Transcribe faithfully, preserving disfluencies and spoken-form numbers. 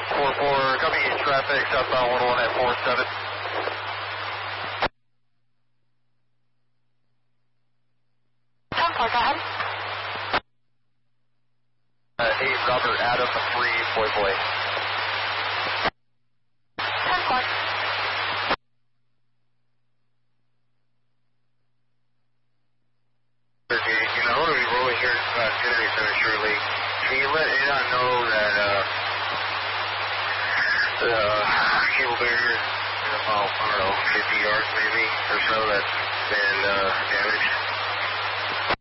four four, copy east traffic, southbound one oh one at four seven. ten four, go ahead. Uh, eight Robert Adam, three boy boy. ten four. Okay, you know, I'm going to be rolling here uh, Kennedy Center shortly. Can you let A D O T know that uh, the cable barrier is about, I don't know, fifty yards maybe or so that's been uh, damaged?